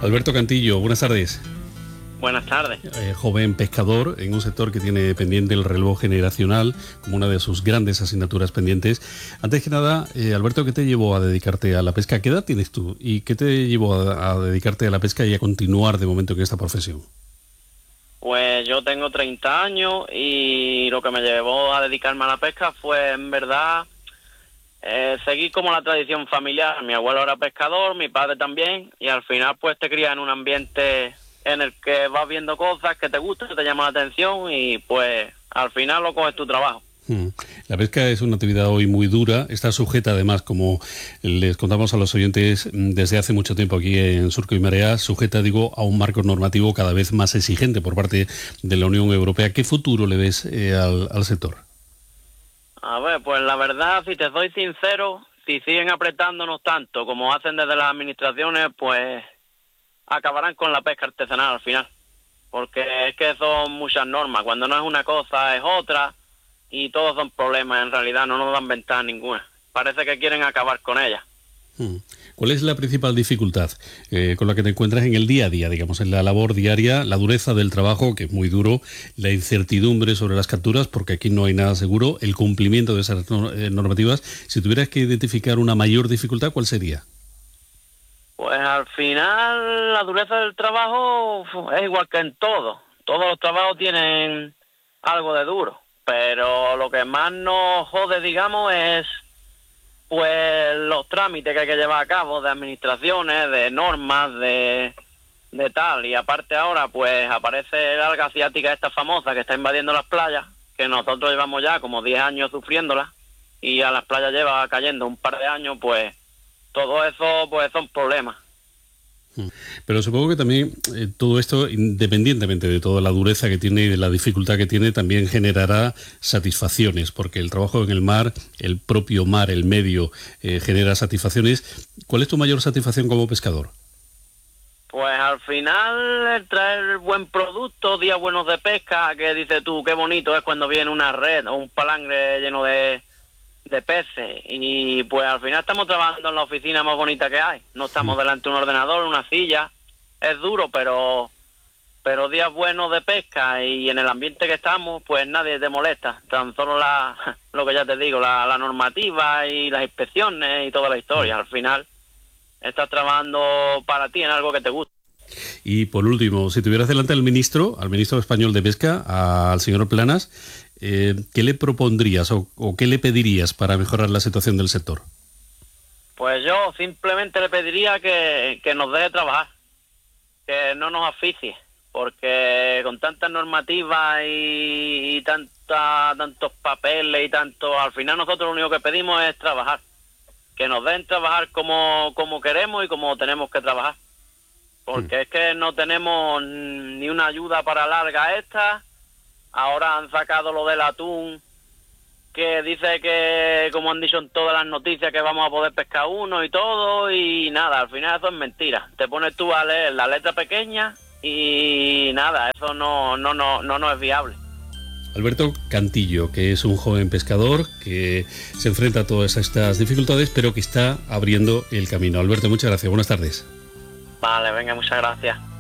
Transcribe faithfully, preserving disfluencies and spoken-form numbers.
Alberto Cantillo, buenas tardes. Buenas tardes. Eh, joven pescador en un sector que tiene pendiente el relevo generacional como una de sus grandes asignaturas pendientes. Antes que nada, eh, Alberto, ¿qué te llevó a dedicarte a la pesca? ¿Qué edad tienes tú? ¿Y qué te llevó a, a dedicarte a la pesca y a continuar de momento en esta profesión? Pues yo tengo treinta años y lo que me llevó a dedicarme a la pesca fue, en verdad, eh, seguir como la tradición familiar. Mi abuelo era pescador, mi padre también, y al final pues te crías en un ambiente en el que vas viendo cosas que te gustan, que te llaman la atención y pues al final lo coges tu trabajo. La pesca es una actividad hoy muy dura, está sujeta además, como les contamos a los oyentes desde hace mucho tiempo aquí en Surco y Marea, sujeta, digo, a un marco normativo cada vez más exigente por parte de la Unión Europea. ¿Qué futuro le ves eh, al, al sector? A ver, pues la verdad, si te soy sincero, si siguen apretándonos tanto como hacen desde las administraciones, pues acabarán con la pesca artesanal al final, porque es que son muchas normas, cuando no es una cosa es otra y todos son problemas, en realidad no nos dan ventaja ninguna, parece que quieren acabar con ella. ¿Cuál es la principal dificultad eh, con la que te encuentras en el día a día, digamos, en la labor diaria, la dureza del trabajo, que es muy duro, la incertidumbre sobre las capturas, porque aquí no hay nada seguro, el cumplimiento de esas normativas? Si tuvieras que identificar una mayor dificultad, ¿cuál sería? Pues al final la dureza del trabajo es igual que en todo. Todos los trabajos tienen algo de duro, pero lo que más nos jode, digamos, es pues los trámites que hay que llevar a cabo de administraciones, de normas, de, de tal. Y aparte ahora pues aparece la alga asiática esta famosa que está invadiendo las playas, que nosotros llevamos ya como diez años sufriéndola y a las playas lleva cayendo un par de años, pues todo eso pues son problemas. Pero supongo que también eh, todo esto, independientemente de toda la dureza que tiene y de la dificultad que tiene, también generará satisfacciones, porque el trabajo en el mar, el propio mar, el medio, eh, genera satisfacciones. ¿Cuál es tu mayor satisfacción como pescador? Pues al final el traer buen producto, días buenos de pesca, que dices tú, qué bonito es cuando viene una red o un palangre lleno de de peces, y pues al final estamos trabajando en la oficina más bonita que hay, no estamos delante de un ordenador, una silla, es duro, pero pero días buenos de pesca y en el ambiente que estamos, pues nadie te molesta, tan solo la lo que ya te digo, la, la normativa y las inspecciones y toda la historia. Al final estás trabajando para ti en algo que te gusta. Y por último, si tuvieras delante al ministro, al ministro español de Pesca, al señor Planas, eh, ¿qué le propondrías o, o qué le pedirías para mejorar la situación del sector? Pues yo simplemente le pediría que, que nos deje trabajar, que no nos asfixie, porque con tantas normativas y, y tanta, tantos papeles y tanto, al final nosotros lo único que pedimos es trabajar, que nos den trabajar como, como queremos y como tenemos que trabajar. Porque mm. es que no tenemos ni una ayuda para larga esta. Ahora han sacado lo del atún, que dice que, como han dicho en todas las noticias, que vamos a poder pescar uno y todo, y nada, al final eso es mentira. Te pones tú a leer la letra pequeña y nada, eso no, no, no, no, no es viable. Alberto Cantillo, que es un joven pescador que se enfrenta a todas estas dificultades, pero que está abriendo el camino. Alberto, muchas gracias, buenas tardes. Vale, venga, muchas gracias.